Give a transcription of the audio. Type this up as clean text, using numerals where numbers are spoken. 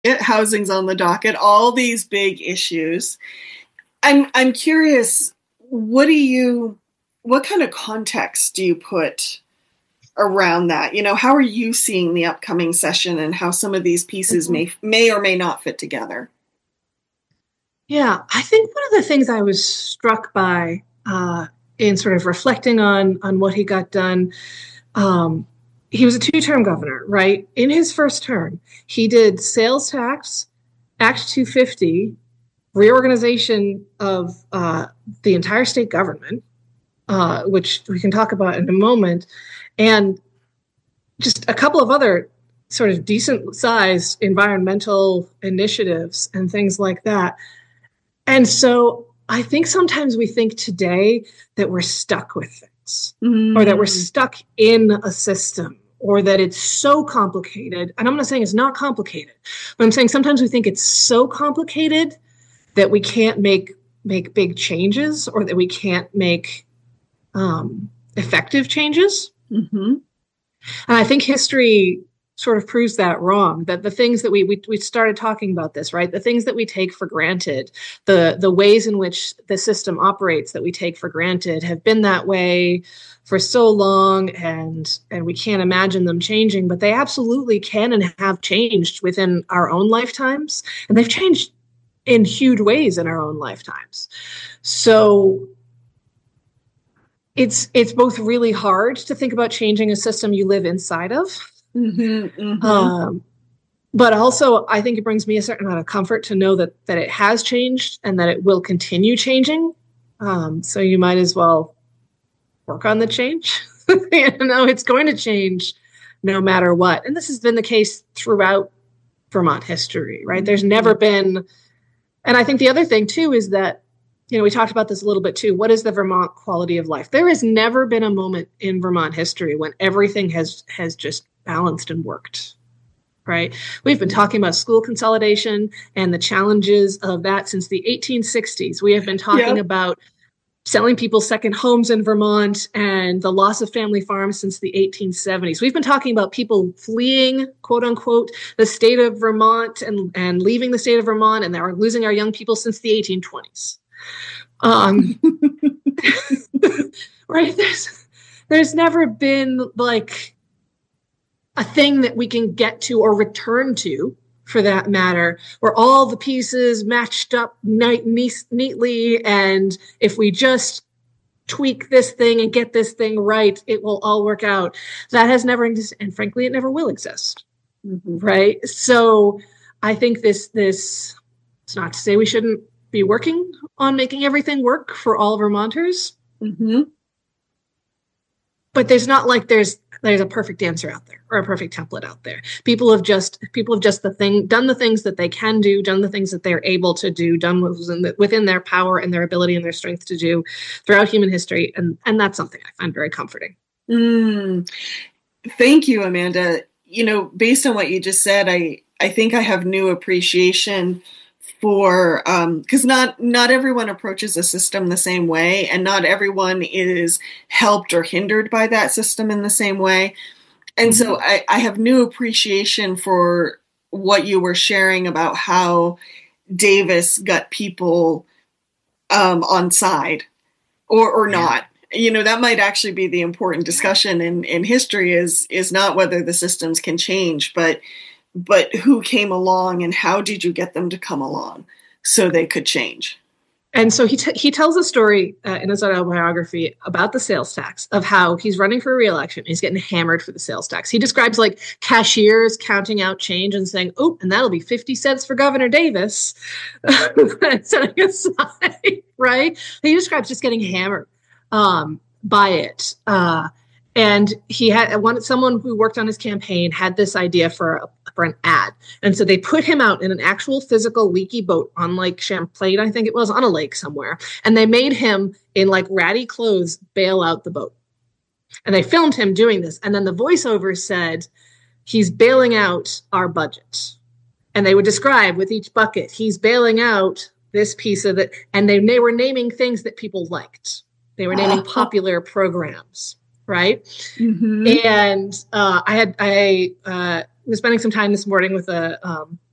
housing's on the docket, all these big issues. I'm curious, what kind of context do you put around that? How are you seeing the upcoming session and how some of these pieces may or may not fit together? Yeah, I think one of the things I was struck by in sort of reflecting on what he got done, he was a two-term governor, right? In his first term, he did sales tax, Act 250, reorganization of the entire state government, which we can talk about in a moment, and just a couple of other sort of decent sized environmental initiatives and things like that. And so I think sometimes we think today that we're stuck with things or that we're stuck in a system or that it's so complicated. And I'm not saying it's not complicated, but I'm saying sometimes we think it's so complicated that we can't make big changes or that we can't make effective changes. Mm-hmm. And I think history sort of proves that wrong, that the things that we started talking about this, right? The things that we take for granted, the ways in which the system operates that we take for granted have been that way for so long, and we can't imagine them changing, but they absolutely can and have changed within our own lifetimes. And they've changed in huge ways in our own lifetimes. So it's both really hard to think about changing a system you live inside of. Mm-hmm, mm-hmm. But also, I think it brings me a certain amount of comfort to know that it has changed and that it will continue changing. So you might as well work on the change. It's going to change no matter what. And this has been the case throughout Vermont history, right? There's never been, and I think the other thing too is that, we talked about this a little bit too. What is the Vermont quality of life? There has never been a moment in Vermont history when everything has just balanced and worked, right? We've been talking about school consolidation and the challenges of that since the 1860s. We have been talking about selling people second homes in Vermont and the loss of family farms since the 1870s. We've been talking about people fleeing, quote unquote, the state of Vermont and leaving the state of Vermont, and they're losing our young people since the 1820s. Right? There's never been like a thing that we can get to or return to, for that matter, where all the pieces matched up neatly, and if we just tweak this thing and get this thing right, it will all work out. That has never existed, and frankly, it never will exist. Mm-hmm. Right? So I think this it's not to say we shouldn't be working on making everything work for all Vermonters. Mm-hmm. But there's not like there's a perfect answer out there or a perfect template out there. People have just done the things that they can do, done the things that they're able to do, done what was within their power and their ability and their strength to do throughout human history. And that's something I find very comforting. Thank you, Amanda. Based on what you just said, I think I have new appreciation for, because not everyone approaches a system the same way, and not everyone is helped or hindered by that system in the same way. And so I have new appreciation for what you were sharing about how Davis got people on side or not. That might actually be the important discussion in history is not whether the systems can change, but who came along and how did you get them to come along so they could change? And so he tells a story in his autobiography about the sales tax, of how he's running for re-election. He's getting hammered for the sales tax. He describes like cashiers counting out change and saying, "Oh, and that'll be 50 cents for Governor Davis." Setting aside, right? He describes just getting hammered by it. And he had someone who worked on his campaign had this idea for an ad. And so they put him out in an actual physical leaky boat on Lake Champlain, I think it was, on a lake somewhere. And they made him in like ratty clothes bail out the boat. And they filmed him doing this. And then the voiceover said, "He's bailing out our budget." And they would describe with each bucket, he's bailing out this piece of it. And they were naming things that people liked. They were naming popular programs. Right. Mm-hmm. And I was spending some time this morning with a